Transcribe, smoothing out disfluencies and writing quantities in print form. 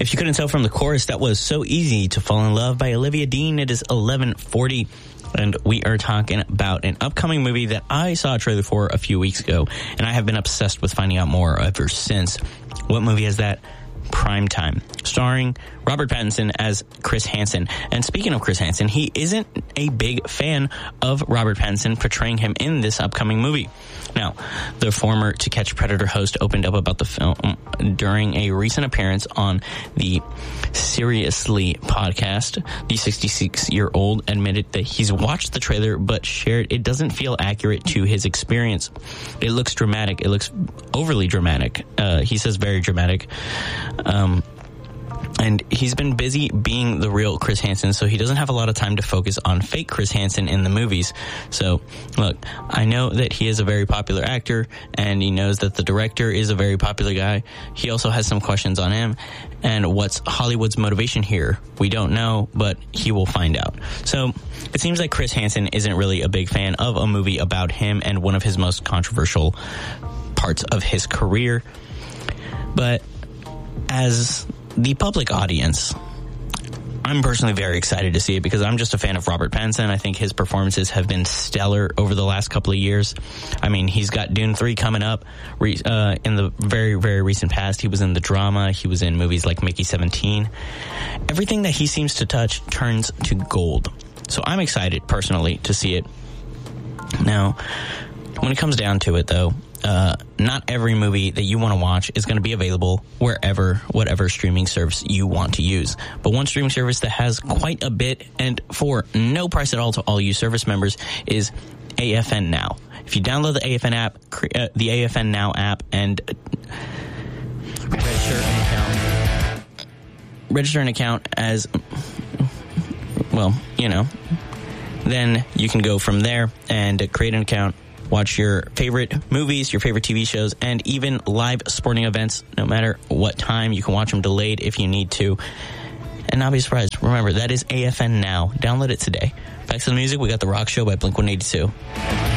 If you couldn't tell from the chorus, that was So Easy to Fall in Love by Olivia Dean. It is 11:40, and we are talking about an upcoming movie that I saw a trailer for a few weeks ago, and I have been obsessed with finding out more ever since. What movie is that? Primetime, starring Robert Pattinson as Chris Hansen. And speaking of Chris Hansen, he isn't a big fan of Robert Pattinson portraying him in this upcoming movie. Now, the former To Catch a Predator host opened up about the film during a recent appearance on the Seriously podcast. The 66-year-old admitted that he's watched the trailer but shared it doesn't feel accurate to his experience. It looks dramatic. It looks overly dramatic. He says very dramatic. And he's been busy being the real Chris Hansen, so he doesn't have a lot of time to focus on fake Chris Hansen in the movies. So, look, I know that he is a very popular actor, and he knows that the director is a very popular guy. He also has some questions on him, and what's Hollywood's motivation here? We don't know, but he will find out. So, it seems like Chris Hansen isn't really a big fan of a movie about him and one of his most controversial parts of his career. But as the public audience, I'm personally very excited to see it because I'm just a fan of Robert Pattinson. I think his performances have been stellar over the last couple of years. I mean, he's got Dune 3 coming up in the very, very recent past. He was in the drama. He was in movies like Mickey 17. Everything that he seems to touch turns to gold. So I'm excited, personally, to see it. Now, when it comes down to it, though, not every movie that you want to watch is going to be available whatever streaming service you want to use. But one streaming service that has quite a bit and for no price at all to all you service members is AFN Now. If you download the AFN app, the AFN Now app, and register an account as, well, you know, then you can go from there and create an account, watch your favorite movies, your favorite TV shows, and even live sporting events, no matter what time. You can watch them delayed if you need to, and not be surprised. Remember, that is AFN Now. Download it today. Back to the music, we got The Rock Show by Blink-182.